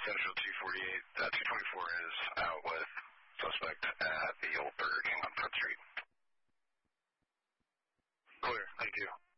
Central 248, 224 is out with suspect at the old Burger King on Front Street. Clear, thank you.